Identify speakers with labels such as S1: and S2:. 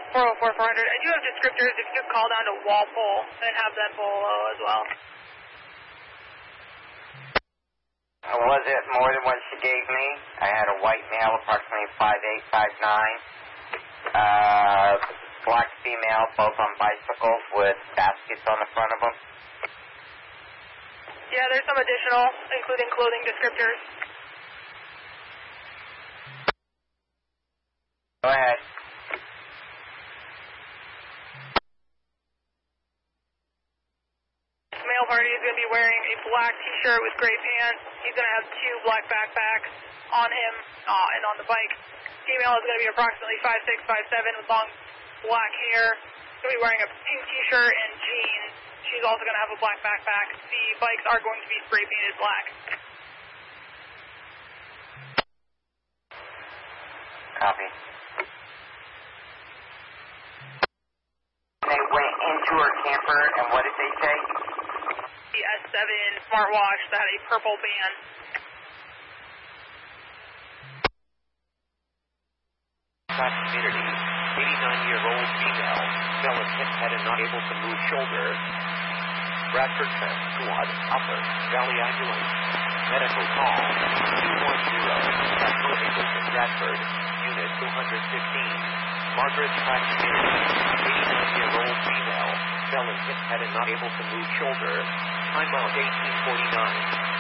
S1: 404 400. I do have descriptors if you could call down to Walpole and have them below as well.
S2: Was it more than what she gave me? I had a white male, approximately 5'8", 5'9", black female, both on bicycles with baskets on the front of them.
S1: Yeah, there's some additional, including clothing descriptors.
S2: Go ahead.
S1: Male party is going to be wearing a black t-shirt with gray pants. He's going to have 2 black backpacks on him and on the bike. Female is going to be approximately 5'6", 5'7", with long black hair. She's going to be wearing a pink t-shirt and jeans. She's also going to have a black backpack. The bikes are going to be spray painted black.
S2: Copy. They went into her camper, and what did they say?
S1: The S7 smartwatch that had a purple band.
S3: Community, 89-year-old female, fell and hit head and not able to move shoulder. Bradford Trent Squad, upper, Valley Ambulance. Medical call, 210, Metro Nicholson Bradford, Unit 215. Margaret Pratt Community, 89-year-old female, fell and hit head and not able to move shoulder. Time out 1849.